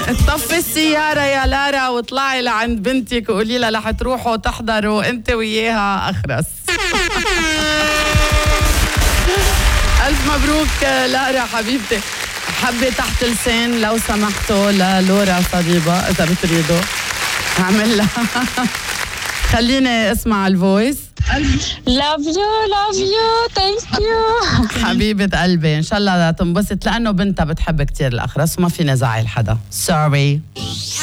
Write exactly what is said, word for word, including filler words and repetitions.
طفي السيارة يا لارا واطلعي لعند بنتك وقولي لها رح تروحوا تحضروا انت وياها أخرس. ألف مبروك لارا حبيبتي. حبة تحت لسان لو سمحتوا للورا صديبة إذا بتريدوا أعمل لها. خليني اسمع الفويس. love you love you thank you حبيبة قلبي، إن شاء الله تنبسط لأنه بنتها بتحب كتير الأخرس وما فيني زعل حدا. sorry.